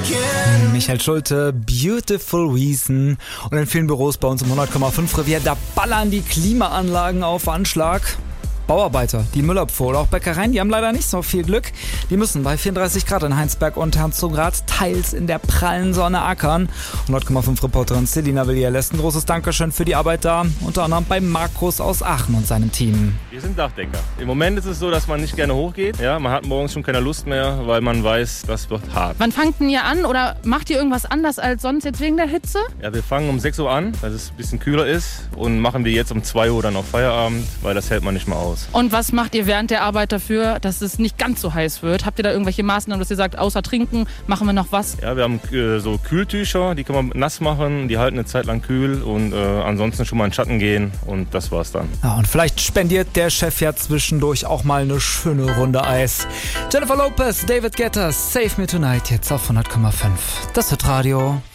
Michael Schulte, Beautiful Reason. Und in vielen Büros bei uns im 100,5 Revier, da ballern die Klimaanlagen auf Anschlag. Bauarbeiter, die Müllabfuhr oder auch Bäckereien, die haben leider nicht so viel Glück. Die müssen bei 34 Grad in Heinsberg und Herzogenrath teils in der prallen Sonne ackern. 100,5 Reporterin Selina Villiers lässt ein großes Dankeschön für die Arbeit da, unter anderem bei Markus aus Aachen und seinem Team. Wir sind Dachdecker. Im Moment ist es so, dass man nicht gerne hochgeht. Ja, man hat morgens schon keine Lust mehr, weil man weiß, das wird hart. Wann fangt ihr an oder macht ihr irgendwas anders als sonst jetzt wegen der Hitze? Ja, wir fangen um 6 Uhr an, dass es ein bisschen kühler ist, und machen wir jetzt um 2 Uhr dann auf Feierabend, weil das hält man nicht mehr aus. Und was macht ihr während der Arbeit dafür, dass es nicht ganz so heiß wird? Habt ihr da irgendwelche Maßnahmen, dass ihr sagt, außer trinken, machen wir noch was? Ja, wir haben so Kühltücher, die kann man nass machen, die halten eine Zeit lang kühl, und ansonsten schon mal in den Schatten gehen, und das war's dann. Ja, und vielleicht spendiert der Chef ja zwischendurch auch mal eine schöne Runde Eis. Jennifer Lopez, David Guetta, Save Me Tonight, jetzt auf 100,5. Das Hitradio.